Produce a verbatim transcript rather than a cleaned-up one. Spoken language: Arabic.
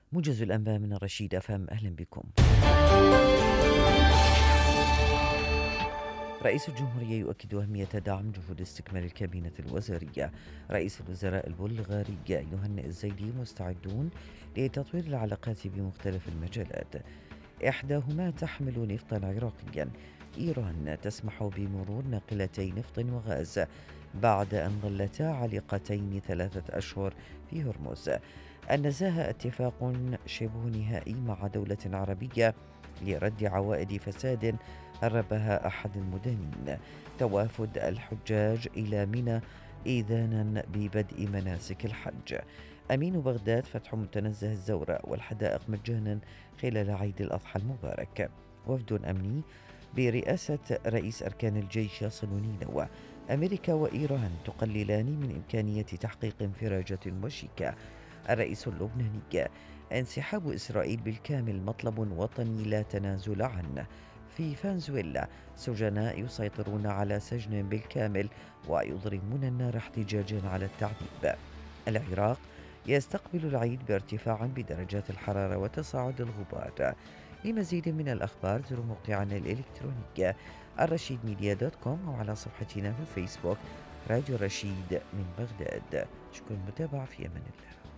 موجز الأنباء من الرشيد أفهم، أهلا بكم. رئيس الجمهورية يؤكد أهمية دعم جهود استكمال الكابينة الوزارية. رئيس الوزراء البلغاري يهنئ الزيدي مستعدون لتطوير العلاقات بمختلف المجالات، إحداهما تحمل نفطا عراقيا. إيران تسمح بمرور ناقلتي نفط وغاز بعد أن ظلتا عالقتين ثلاثة أشهر في هرمز. النزاهة اتفاق شبه نهائي مع دولة عربية لرد عوائد فساد هربها أحد المدانين. توافد الحجاج إلى منى إذانا ببدء مناسك الحج. أمين بغداد فتح متنزه الزوراء والحدائق مجانا خلال عيد الأضحى المبارك. وفد أمني برئاسة رئيس أركان الجيش يصل نينوى. أمريكا وإيران تقللان من إمكانية تحقيق انفراجة وشيكة. الرئيس اللبناني: انسحاب إسرائيل بالكامل مطلب وطني لا تنازل عنه. في فنزويلا سجناء يسيطرون على سجن بالكامل ويضرمون النار احتجاجا على التعذيب. العراق يستقبل العيد بارتفاع بدرجات الحرارة وتصاعد الغبار. لمزيد من الأخبار زوروا موقعنا الإلكتروني الرشيد ميديا دوت كوم أو على صفحتنا في الفيسبوك راديو رشيد من بغداد. شكرا للمتابعة، في أمان الله.